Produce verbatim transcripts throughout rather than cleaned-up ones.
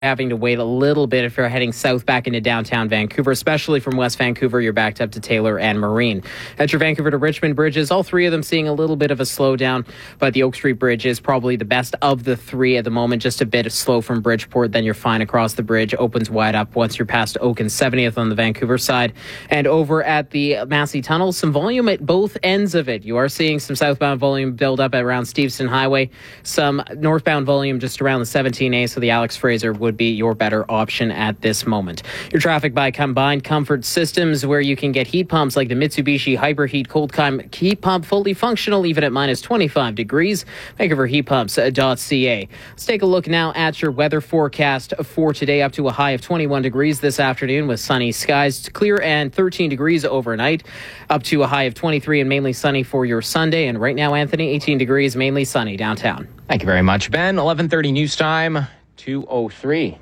having to wait a little bit if you're heading south back into downtown Vancouver, especially from West Vancouver. You're backed up to Taylor and Marine. At your Vancouver to Richmond bridges, all three of them seeing a little bit of a slowdown, but the Oak Street Bridge is probably the best of the three at the moment. Just a bit slow from Bridgeport, then you're fine across the bridge. Opens wide up once you're past Oak and seventieth on the Vancouver side. And over at the Massey Tunnel, some volume at both ends of it. You are seeing some southbound volume build up around Steveston Highway, some northbound volume just around the seventeen A, so the Alex Fraser would be your better option at this moment. Your traffic by Combined Comfort Systems, where you can get heat pumps like the Mitsubishi Hyperheat Cold Climate Heat Pump, fully functional even at minus twenty-five degrees. Vancouver Heat Pumps dot C A. Let's take a look now at your weather forecast for today. Up to a high of twenty-one degrees this afternoon with sunny skies, clear and thirteen degrees overnight. Up to a high of twenty-three and mainly sunny for your Sunday. And right now, Anthony, eighteen degrees, mainly sunny downtown. Thank you very much, Ben. eleven thirty news time, two oh three.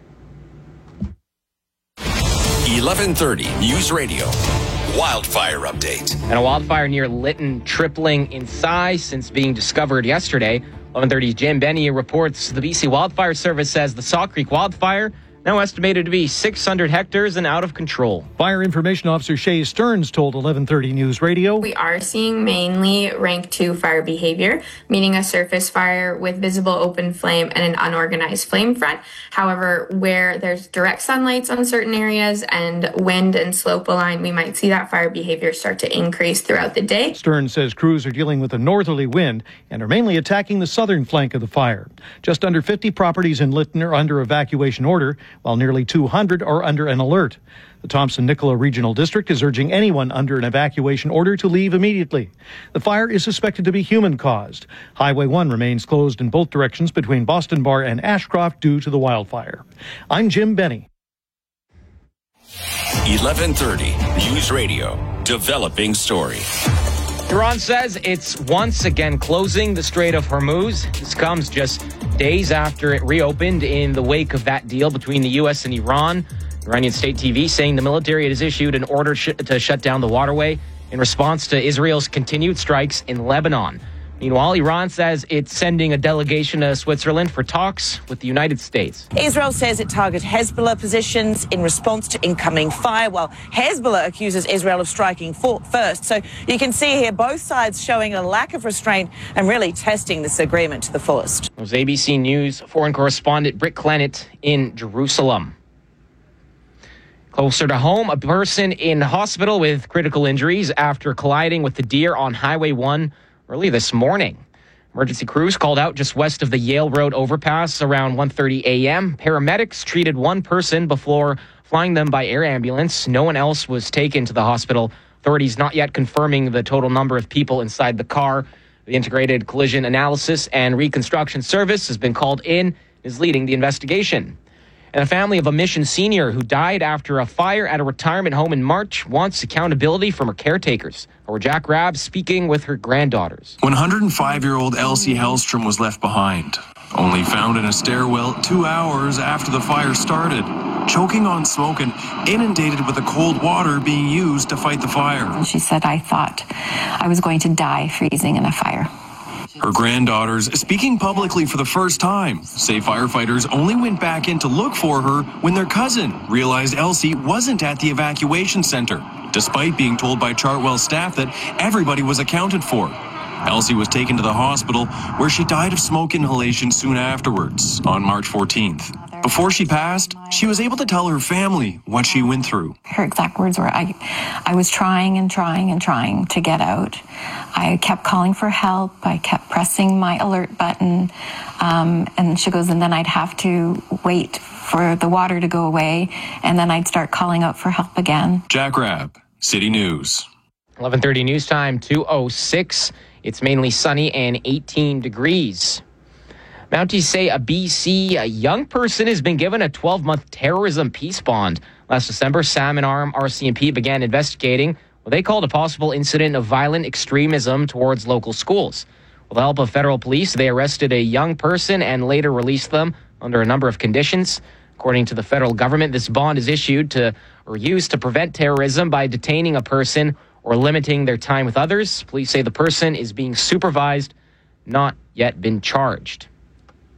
eleven thirty News Radio. Wildfire update. And a wildfire near Lytton tripling in size since being discovered yesterday. eleven thirty's Jim Benny reports the B C Wildfire Service says the Saw Creek wildfire now estimated to be six hundred hectares and out of control. Fire Information Officer Shay Stearns told eleven thirty News Radio. We are seeing mainly rank two fire behavior, meaning a surface fire with visible open flame and an unorganized flame front. However, where there's direct sunlight on certain areas and wind and slope align, we might see that fire behavior start to increase throughout the day. Stearns says crews are dealing with a northerly wind and are mainly attacking the southern flank of the fire. Just under fifty properties in Lytton are under evacuation order, while nearly two hundred are under an alert. The Thompson-Nicola Regional District is urging anyone under an evacuation order to leave immediately. The fire is suspected to be human-caused. Highway one remains closed in both directions between Boston Bar and Ashcroft due to the wildfire. I'm Jim Benny. eleven thirty News Radio. Developing story. Iran says it's once again closing the Strait of Hormuz. This comes just days after it reopened in the wake of that deal between the U S and Iran. Iranian state T V saying the military has issued an order sh- to shut down the waterway in response to Israel's continued strikes in Lebanon. Meanwhile, Iran says it's sending a delegation to Switzerland for talks with the United States. Israel says it targeted Hezbollah positions in response to incoming fire, while Hezbollah accuses Israel of striking for- first. So you can see here both sides showing a lack of restraint and really testing this agreement to the fullest. It was A B C News foreign correspondent Britt Clennett in Jerusalem. Closer to home, a person in hospital with critical injuries after colliding with the deer on Highway one early this morning. Emergency crews called out just west of the Yale Road overpass around one thirty a.m. Paramedics treated one person before flying them by air ambulance. No one else was taken to the hospital. Authorities not yet confirming the total number of people inside the car. The Integrated Collision Analysis and Reconstruction Service has been called in, is leading the investigation. And a family of a Mission senior who died after a fire at a retirement home in March wants accountability from her caretakers. Or Jack Rabb speaking with her granddaughters. one hundred five-year-old Elsie Hellstrom was left behind, only found in a stairwell two hours after the fire started, choking on smoke and inundated with the cold water being used to fight the fire. And she said, I thought I was going to die freezing in a fire. Her granddaughters, speaking publicly for the first time, say firefighters only went back in to look for her when their cousin realized Elsie wasn't at the evacuation center, despite being told by Chartwell staff that everybody was accounted for. Elsie was taken to the hospital, where she died of smoke inhalation soon afterwards, on March fourteenth. Before she passed, she was able to tell her family what she went through. Her exact words were, I, I was trying and trying and trying to get out. I kept calling for help. I kept pressing my alert button. Um, and she goes, and then I'd have to wait for the water to go away, and then I'd start calling out for help again. Jack Rabb, City News. eleven thirty news time, two oh six. It's mainly sunny and eighteen degrees. Mounties say a B C a young person has been given a twelve-month terrorism peace bond. Last December, Salmon Arm R C M P began investigating what they called a possible incident of violent extremism towards local schools. With the help of federal police, they arrested a young person and later released them under a number of conditions. According to the federal government, this bond is issued to or used to prevent terrorism by detaining a person or limiting their time with others. Police say the person is being supervised, not yet been charged.